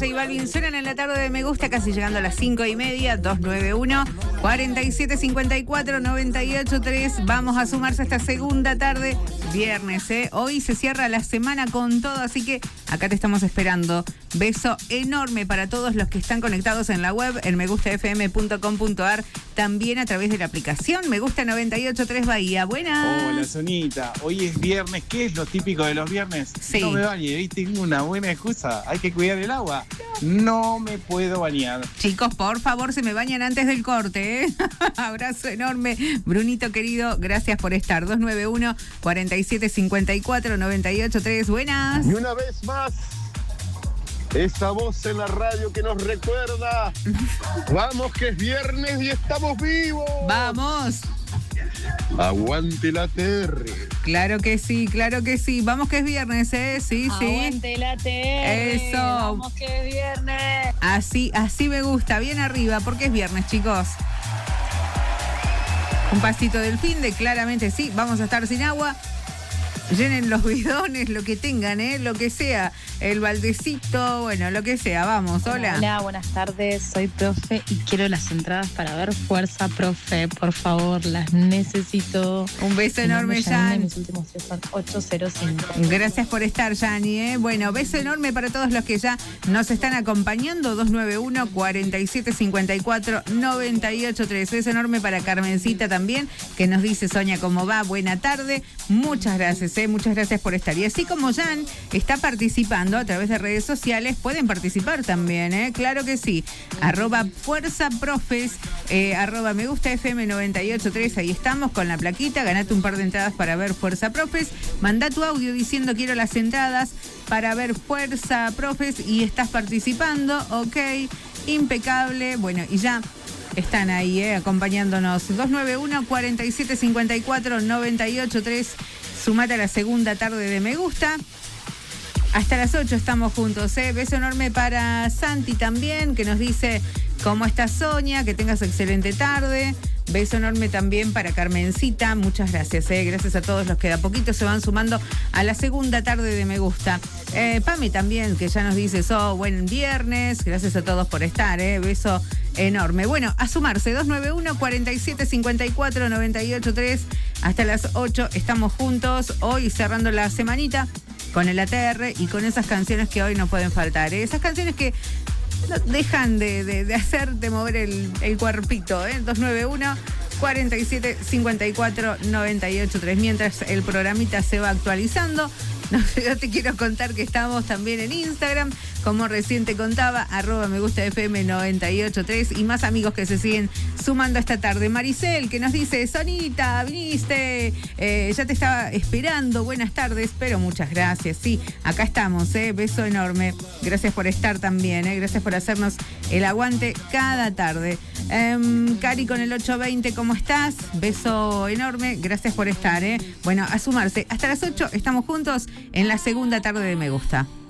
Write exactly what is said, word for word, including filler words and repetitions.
J Balvin suenan en la tarde de Me Gusta, casi llegando a las cinco y media, dos nueve uno, cuatro siete cinco cuatro, nueve ocho tres. Vamos a sumarse a esta segunda tarde, viernes, ¿eh? Hoy se cierra la semana con todo, así que acá te estamos esperando. Beso enorme para todos los que están conectados en la web, en me gusta f m punto com punto a r, también a través de la aplicación Me Gusta noventa y ocho tres Bahía. Buenas. Hola, Sonita. Hoy es viernes. ¿Qué es lo típico de los viernes? Sí. No me bañe. Hoy tengo una buena excusa. Hay que cuidar el agua. No me puedo bañar. Chicos, por favor, se me bañan antes del corte, ¿eh? Abrazo enorme. Brunito querido, gracias por estar. dos nueve uno, cuatro siete cinco cuatro, nueve ocho tres. Buenas. Y una vez más, esa voz en la radio que nos recuerda. Vamos, que es viernes y estamos vivos. Vamos. Aguante la T R. Claro que sí, claro que sí. Vamos que es viernes, ¿eh? Sí, sí. Aguante la T R. Eso. Vamos que es viernes. Así, así me gusta, bien arriba, porque es viernes, chicos. Un pasito del fin de, claramente sí, vamos a estar sin agua. Llenen los bidones, lo que tengan, ¿eh? Lo que sea, el baldecito, bueno, lo que sea, vamos, hola. Hola, buenas tardes, soy profe y quiero las entradas para ver Fuerza Profe, por favor, las necesito. Un beso enorme, Jan. Mis últimos tres son ocho cero cinco. Gracias por estar, Jani, ¿eh? Bueno, beso enorme para todos los que ya nos están acompañando, dos nueve uno, cuatro siete cinco cuatro, nueve ocho tres. Beso enorme para Carmencita también, que nos dice, Sonia, ¿cómo va? Buena tarde, muchas gracias, ¿eh? Muchas gracias por estar. Y así como Jan está participando a través de redes sociales, pueden participar también, ¿eh? Claro que sí. Arroba Fuerza Profes, eh, arroba Me Gusta F M noventa y ocho tres, ahí estamos con la plaquita. Ganate un par de entradas para ver Fuerza Profes. Manda tu audio diciendo quiero las entradas para ver Fuerza Profes y estás participando, ok, impecable. Bueno, y ya están ahí, eh, acompañándonos. dos nueve uno, cuatro siete cinco cuatro, nueve ocho tres. Sumate a la segunda tarde de Me Gusta. Hasta las ocho estamos juntos, ¿eh? Beso enorme para Santi también, que nos dice, ¿cómo estás, Sonia? Que tengas excelente tarde. Beso enorme también para Carmencita. Muchas gracias, ¿eh? Gracias a todos los que de a poquito se van sumando a la segunda tarde de Me Gusta. Eh, Pame también, que ya nos dice, oh, buen viernes. Gracias a todos por estar, ¿eh? Beso enorme. Bueno, a sumarse, dos nueve uno, cuatro siete cinco cuatro, nueve ocho tres. Hasta las ocho estamos juntos, hoy cerrando la semanita con el A T R y con esas canciones que hoy no pueden faltar, ¿eh? Esas canciones que no dejan de, de, de hacerte mover el, el cuerpito, ¿eh? dos nueve uno, cuatro siete cinco cuatro, nueve ocho tres. Mientras el programita se va actualizando, no, yo te quiero contar que estamos también en Instagram, como recién te contaba, arroba Me Gusta F M noventa y ocho tres, y más amigos que se siguen sumando esta tarde. Maricel, que nos dice, Sonita, viniste, eh, ya te estaba esperando, buenas tardes, pero muchas gracias, sí, acá estamos, eh, beso enorme, gracias por estar también, eh, gracias por hacernos el aguante cada tarde. Um, Cari con el ocho veinte, ¿cómo estás? Beso enorme, gracias por estar, eh. Bueno, a sumarse, hasta las ocho estamos juntos en la segunda tarde de Me Gusta.